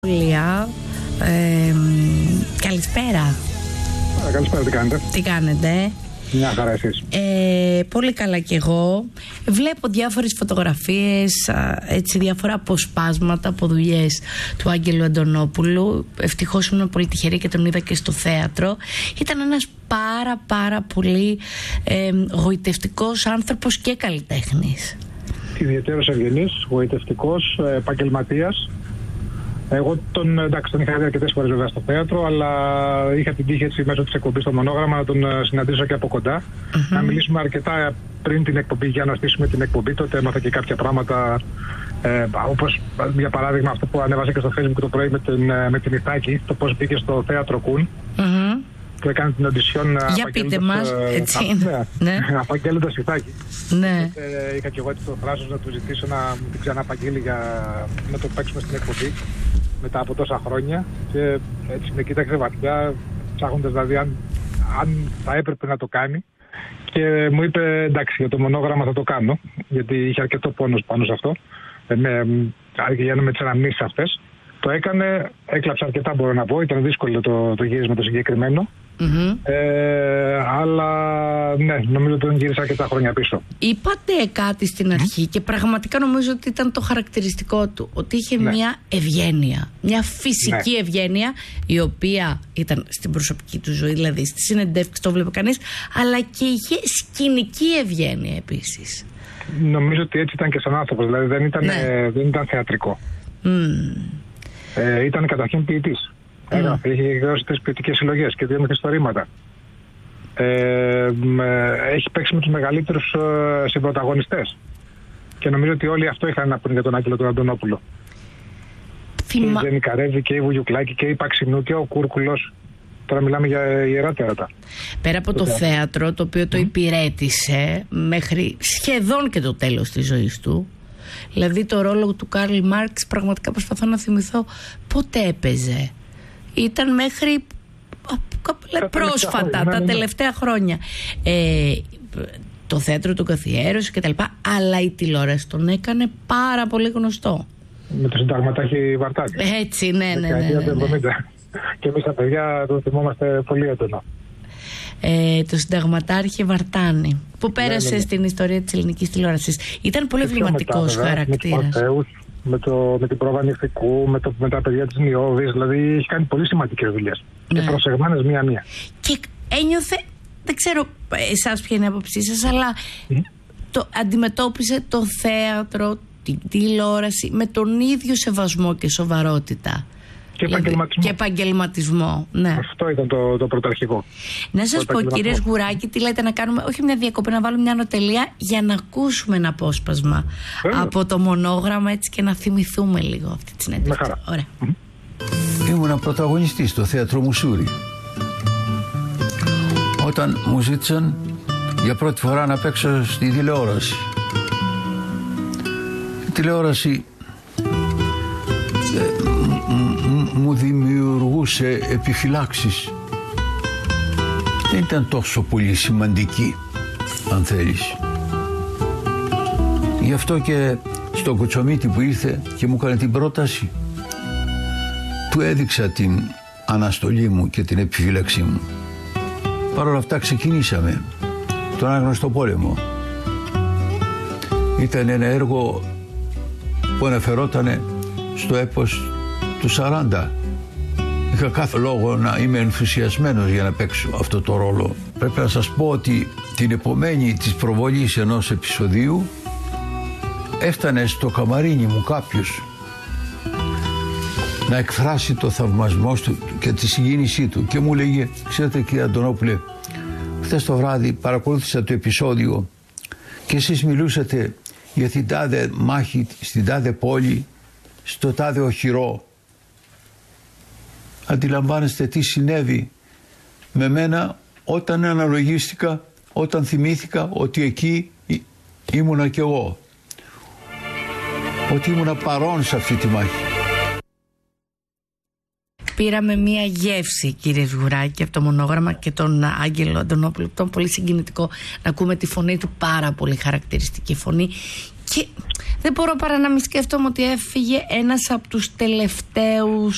Καλησπέρα. Καλησπέρα, τι κάνετε? Τι κάνετε? Μια χαρά εσείς? Πολύ καλά κι εγώ. Βλέπω διάφορες φωτογραφίες, έτσι, διάφορα αποσπάσματα από δουλειές του Άγγελου Αντωνόπουλου. Ευτυχώς ήμουν πολύ τυχερή και τον είδα και στο θέατρο. Ήταν ένας πάρα πολύ γοητευτικός άνθρωπος και καλλιτέχνης. Ιδιαίτερος ευγενής, γοητευτικός, επαγγελματίας. Εγώ τον είχα δει αρκετές φορές βέβαια στο θέατρο, αλλά είχα την τύχη έτσι μέσω της εκπομπής στο Μονόγραμμα να τον συναντήσω και από κοντά. Να μιλήσουμε αρκετά πριν την εκπομπή για να στήσουμε την εκπομπή. Τότε έμαθα και κάποια πράγματα, όπως για παράδειγμα αυτό που ανέβασα και στο Facebook το πρωί με την Ιθάκη, το πώς μπήκε στο θέατρο Κουν. Που έκανε την οντισιόν. Για πείτε μας, έτσι. Απαγγέλλοντας Ιθάκη. Ναι. Είχα και εγώ έτσι το θράσος να του ζητήσω να μου την ξαναπαγγείλει να το παίξουμε στην εκπομπή μετά από τόσα χρόνια. Και έτσι με κοίταξε βαθιά, ψάχνοντας δηλαδή αν θα έπρεπε να το κάνει. Και μου είπε εντάξει, για το Μονόγραμμα θα το κάνω, γιατί είχε αρκετό πόνος πάνω σε αυτό. Με τις αναμνήσεις αυτές. Το έκανε, έκλαψε αρκετά μπορώ να πω, ήταν δύσκολο το γύρισμα το συγκεκριμένο. Αλλά ναι, νομίζω ότι τον γύρισα αρκετά χρόνια πίσω. Είπατε κάτι στην αρχή και πραγματικά νομίζω ότι ήταν το χαρακτηριστικό του, ότι είχε μια ευγένεια, μια φυσική ευγένεια, η οποία ήταν στην προσωπική του ζωή, δηλαδή στη συνεντεύξη το βλέπει κανείς, αλλά και είχε σκηνική ευγένεια επίσης. Νομίζω ότι έτσι ήταν και σαν άνθρωπος, δηλαδή δεν ήταν θεατρικό. Ήταν καταρχήν ποιητής. Είχε εκδώσει 3 ποιητικές συλλογές και 2 μυθιστορήματα. Έχει παίξει με τους μεγαλύτερους συμπρωταγωνιστές. Και νομίζω ότι όλοι αυτό είχαν να πούνε για τον Άγγελο τον Αντωνόπουλο. Και η Ζένη Καρέβη και η Βουγιουκλάκη και η Παξινού και ο Κούρκουλος. Τώρα μιλάμε για ιερά τέρατα. Πέρα από το θέατρο, το οποίο το υπηρέτησε μέχρι σχεδόν και το τέλος της ζωής του. Δηλαδή το ρόλο του Καρλ Μάρξ πραγματικά προσπαθώ να θυμηθώ πότε έπαιζε. Ήταν μέχρι πρόσφατα, τα τελευταία χρόνια. Το θέατρο του καθιέρωσε κτλ. Αλλά η τηλεόραση τον έκανε πάρα πολύ γνωστό. Με το συνταγματάρχη Βαρτάκη. Έτσι, ναι. Και εμείς τα παιδιά το θυμόμαστε πολύ έντονα. Το συνταγματάρχη Βαρτάνη, που πέρασε στην ιστορία της ελληνικής τηλεόρασης. Ήταν πολύ εμβληματικός χαρακτήρας. Με την πρόβα νηφικού, με τα παιδιά της Νιώβης, δηλαδή έχει κάνει πολύ σημαντικές δουλειές. Και προσεγμένες μία-μία. Και ένιωθε, δεν ξέρω εσάς ποια είναι η άποψή σας, αλλά αντιμετώπισε το θέατρο, την τηλεόραση με τον ίδιο σεβασμό και σοβαρότητα. Και επαγγελματισμό. Ναι. Αυτό ήταν το πρωταρχικό. Να σας πω, κύριε Σγουράκη, τι λέτε να κάνουμε, όχι μια διακοπή, να βάλουμε μια νοτελεία για να ακούσουμε ένα απόσπασμα από το Μονόγραμμα, έτσι, και να θυμηθούμε λίγο αυτή τη συνέντευξη. Ωραία. Ήμουνα πρωταγωνιστής στο θέατρο Μουσούρι. Όταν μου ζήτησαν για πρώτη φορά να παίξω στη τηλεόραση. Η τηλεόραση μου δημιουργούσε επιφυλάξεις. Δεν ήταν τόσο πολύ σημαντική, αν θέλεις. Γι' αυτό και στον Κοτσομίτη που ήρθε και μου έκανε την πρόταση, του έδειξα την αναστολή μου και την επιφύλαξή μου. Παρ' όλα αυτά ξεκινήσαμε τον Άγνωστο Πόλεμο. Ήταν ένα έργο που αναφερόταν στο έπος του 40. Είχα κάθε λόγο να είμαι ενθουσιασμένος για να παίξω αυτό το ρόλο. Πρέπει να σας πω ότι την επομένη της προβολής ενός επεισοδίου έφτανε στο καμαρίνι μου κάποιος να εκφράσει το θαυμασμό του και τη συγκίνησή του και μου λέγε, ξέρετε κύριε Αντωνόπουλε, χθες το βράδυ παρακολούθησα το επεισόδιο και εσείς μιλούσατε για την τάδε μάχη στην τάδε πόλη, στο τάδε οχυρό. Αντιλαμβάνεστε τι συνέβη με μένα όταν αναλογίστηκα, όταν θυμήθηκα ότι εκεί ήμουνα κι εγώ, ότι ήμουνα παρόν σε αυτή τη μάχη. Πήραμε μία γεύση, κύριε Σγουράκη, από το Μονόγραμμα και τον Άγγελο Αντωνόπουλο. Ήταν πολύ συγκινητικό να ακούμε τη φωνή του, πάρα πολύ χαρακτηριστική φωνή. Και δεν μπορώ παρά να μην σκέφτομαι ότι έφυγε ένας από τους τελευταίους